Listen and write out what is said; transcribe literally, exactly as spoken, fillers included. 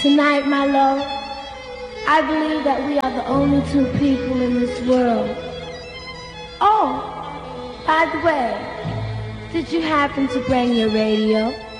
Tonight, my love, I believe that we are the only two people in this world. Oh, by the way, did you happen to bring your radio?